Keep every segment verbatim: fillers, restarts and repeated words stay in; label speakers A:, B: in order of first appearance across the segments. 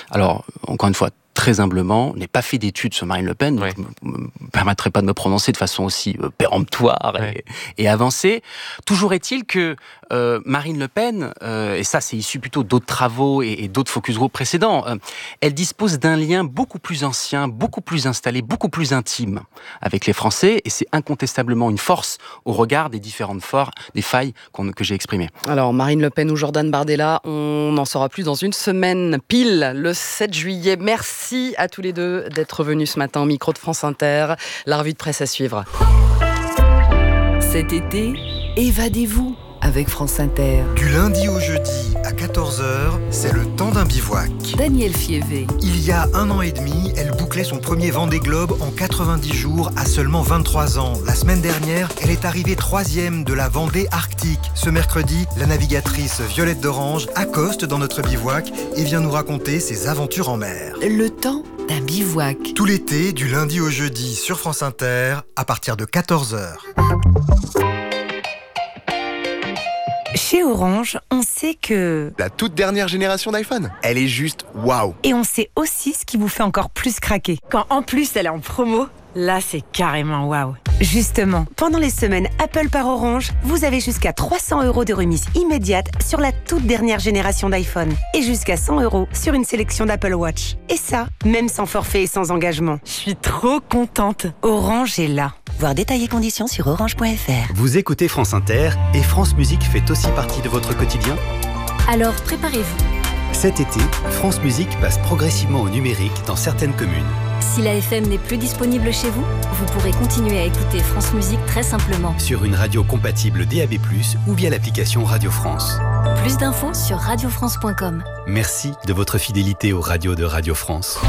A: Alors, encore une fois, très humblement, n'ai pas fait d'études sur Marine Le Pen, donc
B: ouais.
A: je ne me permettrai pas de me prononcer de façon aussi euh, péremptoire et,
B: ouais.
A: et avancée. Toujours est-il que euh, Marine Le Pen, euh, et ça c'est issu plutôt d'autres travaux et, et d'autres focus group précédents, euh, elle dispose d'un lien beaucoup plus ancien, beaucoup plus installé, beaucoup plus intime avec les Français, et c'est incontestablement une force au regard des différentes for- des failles qu'on, que j'ai exprimées.
C: Alors, Marine Le Pen ou Jordan Bardella, on n'en saura plus dans une semaine, pile le sept juillet. Merci à tous les deux d'être venus ce matin au micro de France Inter. La revue de presse à suivre.
D: Cet été, évadez-vous avec France Inter.
E: Du lundi au jeudi à quatorze heures, c'est le temps d'un bivouac.
D: Daniel Fievé.
E: Il y a un an et demi, elle bouclait son premier Vendée Globe en quatre-vingt-dix jours à seulement vingt-trois ans. La semaine dernière, elle est arrivée troisième de la Vendée Arctique. Ce mercredi, la navigatrice Violette d'Orange accoste dans notre bivouac et vient nous raconter ses aventures en mer.
D: Le temps d'un bivouac.
E: Tout l'été, du lundi au jeudi sur France Inter, à partir de quatorze heures.
F: Chez Orange, on sait que...
G: La toute dernière génération d'iPhone, elle est juste waouh.
F: Et on sait aussi ce qui vous fait encore plus craquer. Quand en plus elle est en promo, là c'est carrément waouh. Justement, pendant les semaines Apple par Orange, vous avez jusqu'à trois cents euros de remise immédiate sur la toute dernière génération d'iPhone. Et jusqu'à cent euros sur une sélection d'Apple Watch. Et ça, même sans forfait et sans engagement. Je suis trop contente. Orange est là. Voir détails et conditions sur orange point f r.
H: Vous écoutez France Inter et France Musique fait aussi partie de votre quotidien ?
I: Alors préparez-vous.
H: Cet été, France Musique passe progressivement au numérique dans certaines communes.
I: Si la F M n'est plus disponible chez vous, vous pourrez continuer à écouter France Musique très simplement.
H: Sur une radio compatible D A B plus, ou via l'application Radio France.
I: Plus d'infos sur radio france point com.
H: Merci de votre fidélité aux radios de Radio France.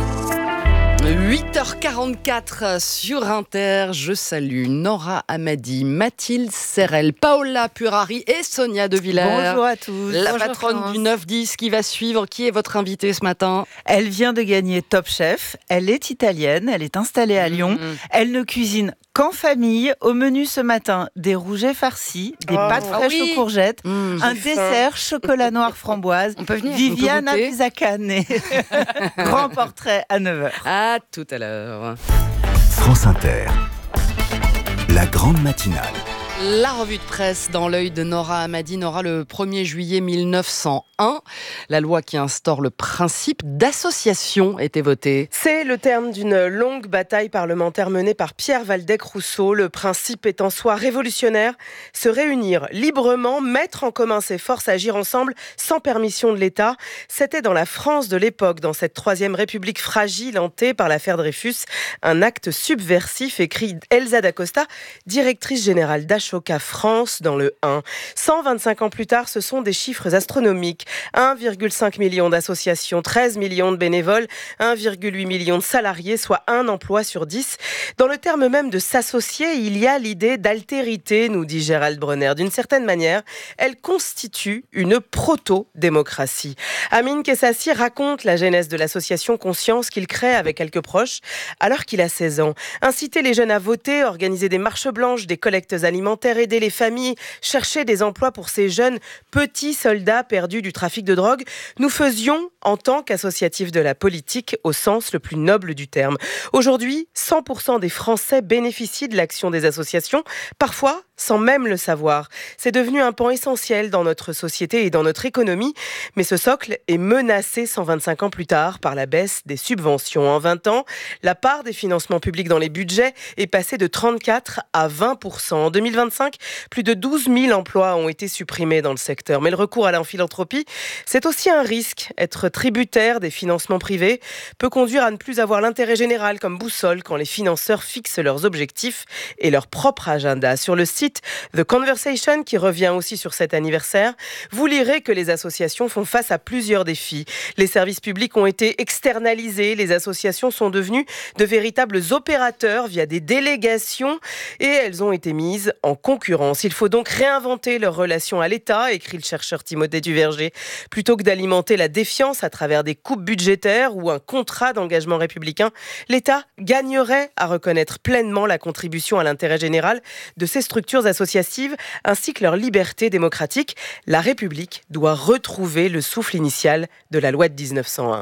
C: huit heures quarante-quatre sur Inter. Je salue Nora Amadi, Mathilde Serrel, Paola Purari et Sonia De Villers.
J: Bonjour à tous.
C: La
J: Bonjour
C: patronne
J: France.
C: du neuf dix qui va suivre. Qui est votre invitée ce matin ?
J: Elle vient de gagner Top Chef. Elle est italienne. Elle est installée à Lyon.
C: Mmh.
J: Elle ne cuisine qu'en famille. Au menu ce matin, des rougets farcis, des
C: Oh.
J: pâtes fraîches
C: Ah oui.
J: aux courgettes,
C: Mmh,
J: un
C: j'ai
J: dessert chocolat noir framboise.
C: On peut venir.
J: Viviana
C: on peut goûter.
J: Pisacane. Grand portrait à neuf heures.
C: À tout à l'heure.
H: France Inter, la grande matinale.
C: La revue de presse dans l'œil de Nora Amadi. Nora, le premier juillet mille neuf cent un, la loi qui instaure le principe d'association était votée.
K: C'est le terme d'une longue bataille parlementaire menée par Pierre Waldeck-Rousseau. Le principe est en soi révolutionnaire. Se réunir librement, mettre en commun ses forces, agir ensemble sans permission de l'État. C'était dans la France de l'époque, dans cette troisième république fragile hantée par l'affaire Dreyfus, un acte subversif, écrit Elsa D'Acosta, directrice générale d'Ashoka France dans le un. cent vingt-cinq ans plus tard, ce sont des chiffres astronomiques. un virgule cinq million d'associations, treize millions de bénévoles, un virgule huit million de salariés, soit un emploi sur dix. Dans le terme même de s'associer, il y a l'idée d'altérité, nous dit Gérald Bronner. D'une certaine manière, elle constitue une proto-démocratie. Amin Kessassi raconte la genèse de l'association Conscience qu'il crée avec quelques proches alors qu'il a seize ans. Inciter les jeunes à voter, organiser des marches blanches, des collectes alimentaires, aider les familles, chercher des emplois pour ces jeunes petits soldats perdus du trafic de drogue. Nous faisions, en tant qu'associatifs de la politique, au sens le plus noble du terme. Aujourd'hui, cent pour cent des Français bénéficient de l'action des associations, parfois sans même le savoir. C'est devenu un pan essentiel dans notre société et dans notre économie, mais ce socle est menacé cent vingt-cinq ans plus tard par la baisse des subventions. En vingt ans, la part des financements publics dans les budgets est passée de trente-quatre à vingt pour cent. En deux mille vingt-cinq, plus de douze mille emplois ont été supprimés dans le secteur. Mais le recours à la philanthropie, c'est aussi un risque. Être tributaire des financements privés peut conduire à ne plus avoir l'intérêt général comme boussole quand les financeurs fixent leurs objectifs et leur propre agenda. Sur le site The Conversation, qui revient aussi sur cet anniversaire, vous lirez que les associations font face à plusieurs défis. Les services publics ont été externalisés, les associations sont devenues de véritables opérateurs via des délégations et elles ont été mises en concurrence. Il faut donc réinventer leur relation à l'État, écrit le chercheur Timothée Duverger. Plutôt que d'alimenter la défiance à travers des coupes budgétaires ou un contrat d'engagement républicain, l'État gagnerait à reconnaître pleinement la contribution à l'intérêt général de ces structures associatives ainsi que leur liberté démocratique. La République doit retrouver le souffle initial de la loi de dix-neuf cent un.